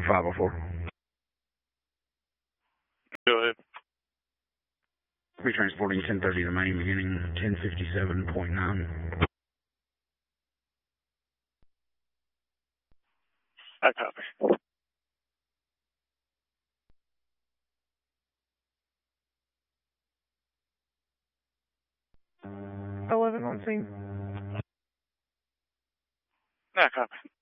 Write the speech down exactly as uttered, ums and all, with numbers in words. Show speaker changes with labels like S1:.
S1: five oh four.
S2: Go ahead.
S1: We're transporting ten thirty to Maine, beginning ten fifty-seven point nine.
S2: I copy.
S3: eleven on scene.
S2: I copy.